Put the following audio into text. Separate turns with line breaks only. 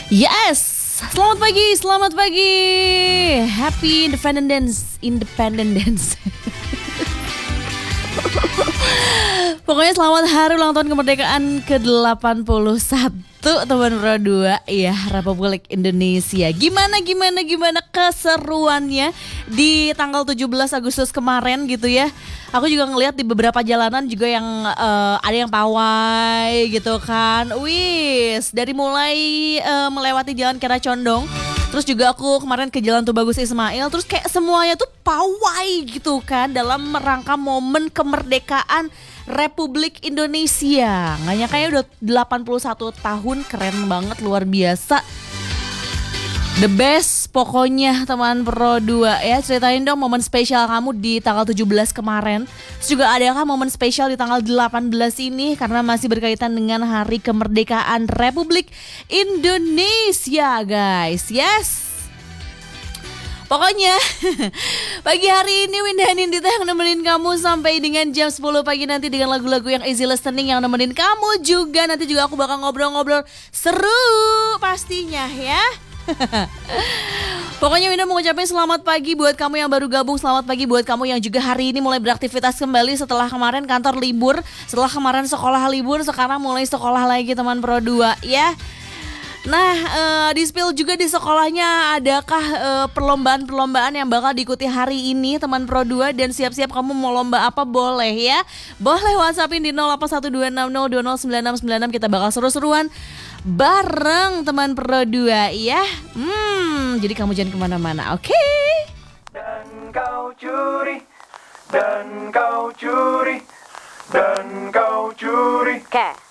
Yes, selamat pagi, Happy Independence. Pokoknya selamat hari ulang tahun kemerdekaan ke-81 teman Pro 2 ya, Republik Indonesia. Gimana keseruannya di tanggal 17 Agustus kemarin gitu ya. Aku juga ngelihat di beberapa jalanan juga yang ada yang pawai gitu kan. Wis, dari mulai melewati Jalan Kiara Condong. Terus juga aku kemarin ke Jalan Tubagus Ismail. Terus kayak semuanya tuh pawai gitu kan, dalam rangka momen kemerdekaan Republik Indonesia. Nggak nyangka ya udah 81 tahun, keren banget, luar biasa. The best pokoknya teman Pro 2 ya. Ceritain dong momen spesial kamu di tanggal 17 kemarin. Terus juga adakah momen spesial di tanggal 18 ini, karena masih berkaitan dengan hari kemerdekaan Republik Indonesia guys. Yes. Pokoknya pagi hari ini Winda Nindita yang nemenin kamu sampai dengan jam 10 pagi nanti dengan lagu-lagu yang easy listening yang nemenin kamu juga. Nanti juga aku bakal ngobrol-ngobrol seru pastinya ya. Pokoknya Winda mau ngucapin selamat pagi buat kamu yang baru gabung. Selamat pagi buat kamu yang juga hari ini mulai beraktivitas kembali setelah kemarin kantor libur, setelah kemarin sekolah libur, sekarang mulai sekolah lagi teman Pro 2 ya. Nah, di spill juga di sekolahnya adakah perlombaan-perlombaan yang bakal diikuti hari ini teman Pro 2, dan siap-siap kamu mau lomba apa boleh ya. Boleh WhatsAppin di 081260209696, kita bakal seru-seruan bareng teman Pro 2 ya. Jadi kamu jangan kemana-mana, oke?
Dan kau curi, dan kau curi, dan kau curi.
Oke.